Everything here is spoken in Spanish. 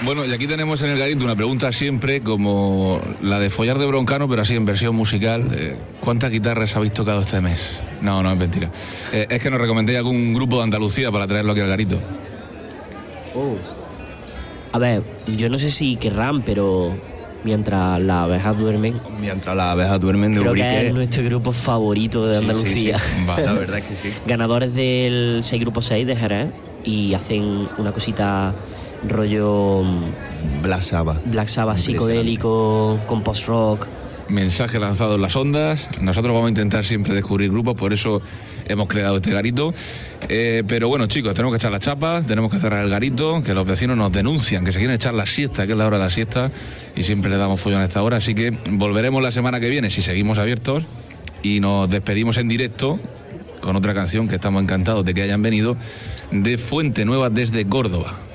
Bueno, y aquí tenemos en el garito una pregunta siempre como la de follar de Broncano, pero así en versión musical. ¿Cuántas guitarras habéis tocado este mes? No, es mentira. Es que nos recomendéis algún grupo de Andalucía para traerlo aquí al garito. A ver, yo no sé si querrán, pero mientras las abejas duermen... Mientras las abejas duermen de creo Ubrique. que es nuestro grupo favorito de Andalucía. Sí. Vale. La verdad es que sí. Ganadores del 6 Grupo 6 de Jerez y hacen una cosita rollo Black Sabbath. Black Sabbath psicodélico, con post-rock. Mensaje lanzado en las ondas. Nosotros vamos a intentar siempre descubrir grupos, por eso hemos creado este garito. Pero bueno, chicos, tenemos que echar las chapas, tenemos que cerrar el garito, que los vecinos nos denuncian, que se quieren echar la siesta, que es la hora de la siesta, y siempre le damos follón a esta hora. Así que volveremos la semana que viene, si seguimos abiertos, y nos despedimos en directo con otra canción que estamos encantados de que hayan venido, de Fuente Nueva desde Córdoba.